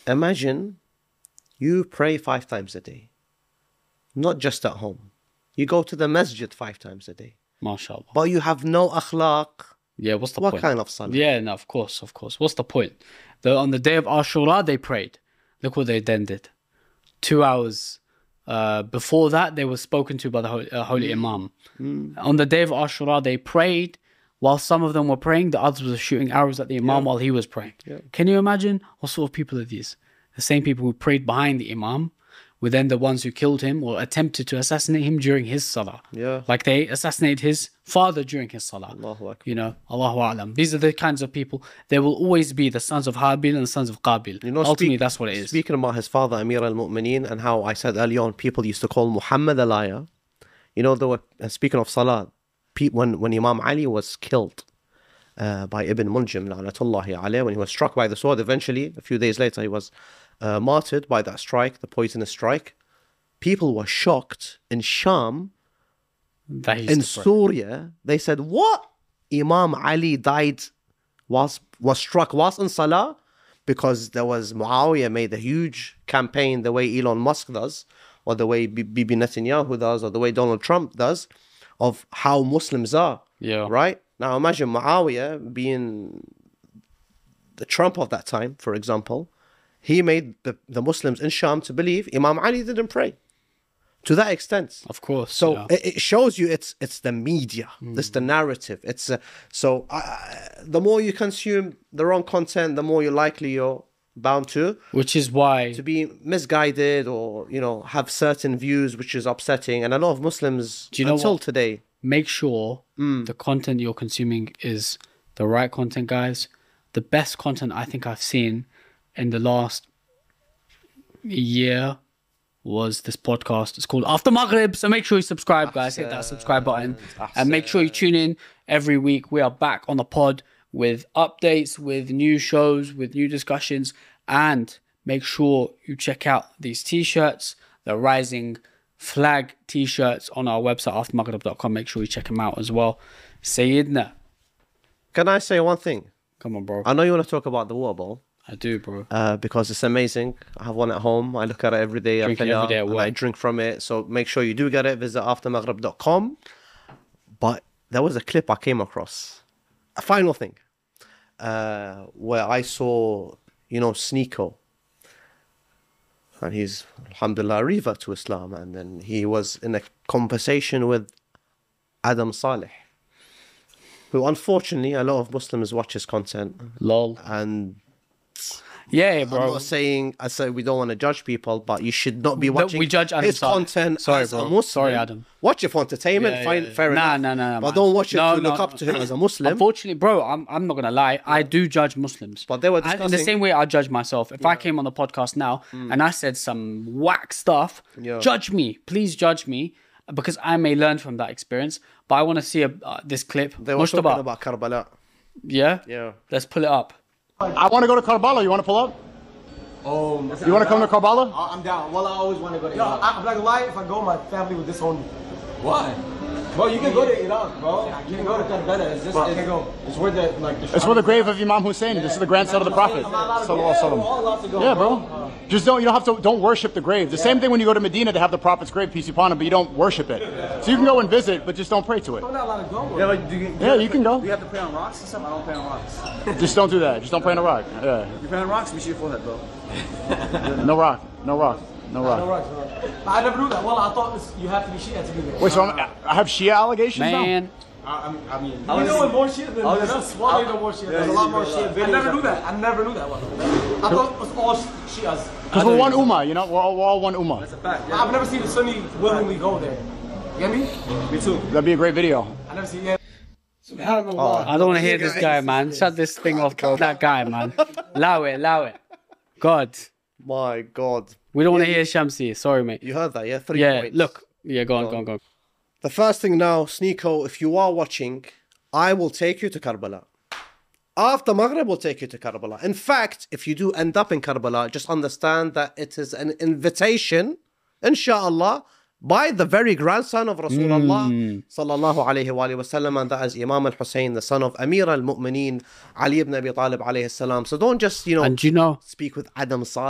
imagine you pray 5 times a day, not just at home. You go to the masjid 5 times a day. MashaAllah. But you have no akhlaq. Yeah, what's the What point? kind of salah? Yeah, no, of course. What's the point? On the day of Ashura, they prayed. Look what they then did. 2 hours before that, they were spoken to by the Holy Imam. On the day of Ashura, they prayed. While some of them were praying, the others were shooting arrows at the Imam while he was praying. Yeah. Can you imagine? What sort of people are these? The same people who prayed behind the Imam were then the ones who killed him or attempted to assassinate him during his salah. Yeah. Like they assassinated his father during his salah. Allahu Akbar. You know, Allahu A'lam. These are the kinds of people. There will always be the sons of Habil and the sons of Qabil. You know, ultimately, that's what it is. Speaking about his father, Amir al-Mu'mineen, and how I said earlier on, people used to call Muhammad a liar. You know, there were, speaking of salah, when Imam Ali was killed by Ibn Muljim, la'natullahi alayh, when he was struck by the sword, eventually, a few days later, he was martyred by that strike, the poisonous strike. People were shocked in Sham, in Syria. They said, what? Imam Ali died, was struck whilst in Salah? Because there was Muawiyah made a huge campaign the way Elon Musk does, or the way Bibi Netanyahu does, or the way Donald Trump does, of how Muslims are. Yeah. Right? Now imagine Muawiyah being the Trump of that time, for example. He made the Muslims in Sham to believe Imam Ali didn't pray. To that extent. Of course. So it shows you it's the media. It's the narrative. It's the more you consume the wrong content, the more likely you're bound to. Which is why. To be misguided or, you know, have certain views which is upsetting. And a lot of Muslims, until today. Make sure the content you're consuming is the right content, guys. The best content I think I've seen in the last year was this podcast. It's called After Maghrib. So make sure you subscribe, guys. Hit that subscribe button. And make sure you tune in every week. We are back on the pod with updates, with new shows, with new discussions. And make sure you check out these t-shirts, the Rising Flag t-shirts on our website, aftermaghrib.com. Make sure you check them out as well. Sayyidina. Can I say one thing? Come on, bro. I know you want to talk about the water bowl. I do, bro. Because it's amazing. I have one at home. I look at it every day. Drink it every day at work. I drink from it. So make sure you do get it. Visit aftermaghrib.com. But there was a clip I came across. A final thing. Where I saw, you know, Sneeko. And he's, alhamdulillah, a revert to Islam. And then he was in a conversation with Adam Saleh, who unfortunately a lot of Muslims watch his content. Lol. And yeah, bro. I'm not saying, I say we don't want to judge people, but you should not be watching we judge Adam his Saleh. content. Sorry, as bro. a Muslim. Sorry, Adam. Watch it for entertainment. Fair enough. No, but don't watch it to look up to him as a Muslim. Unfortunately, bro, I'm not gonna lie. I do judge Muslims. But they were discussing in the same way I judge myself. If I came on the podcast now and I said some whack stuff, judge me. Please judge me, because I may learn from that experience. But I want to see this clip. They were talking about Karbala. Yeah? Yeah. Let's pull it up. I want to go to Karbala. You want to pull up? Oh, you want to come to Karbala? I'm down. Well, I always want to go to Iraq. I'm not gonna lie, if I go, my family would disown me. Why? Bro, you can go to Iraq, bro. You can go to Karbala. It's just, it's where the, like, it's where the grave of Imam Hussein is. This is the grandson of the Prophet. Yeah, bro. Just don't worship the grave. The same thing when you go to Medina to have the Prophet's grave, peace be upon him, but you don't worship it. So you can go and visit, but just don't pray to it. I'm not allowed to go. Yeah, like, yeah, you can go. Do you have to pray on rocks and stuff? I don't pray on rocks. Just don't do that. Just don't pray on a rock. Yeah. You pray on rocks, we see your forehead, bro. No rock. No rock. No rock. No rock. I never knew that. Well, I thought you have to be Shia to do that. Wait, so I have Shia allegations now? I mean, you know more Shia than us. Wallahi, no more Shia. There's a lot more Shia videos. I never knew that. I never knew that one. I thought it was all Shias. Because we're one ummah, you know? We're all one ummah. That's a fact. Yeah. I've never seen a Sunni willingly go there. You get me? Me too. That'd be a great video. I never seen it. I don't want to hear this guy, man. Shut this thing off, bro. That guy, man. Allow it. God. My God. We don't want to hear Shamsi. Sorry, mate. You heard that, yeah? 3 points. Look. Yeah, go on. The first thing now, Sneeko, if you are watching, I will take you to Karbala. After Maghrib, we'll take you to Karbala. In fact, if you do end up in Karbala, just understand that it is an invitation, inshallah, by the very grandson of Rasulullah sallallahu alayhi wa sallam, and that is Imam al-Hussein, the son of Amir al-Mu'mineen, Ali ibn Abi Talib alayhi salam. So don't just, and you know, speak with Adam Saleh.